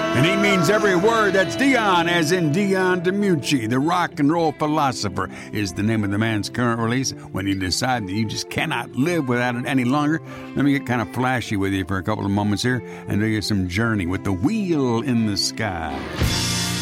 And he means every word. That's Dion, as in Dion DiMucci. The rock and roll philosopher is the name of the man's current release. When you decide that you just cannot live without it any longer, let me get kind of flashy with you for a couple of moments here and do you some Journey with The Wheel in the Sky.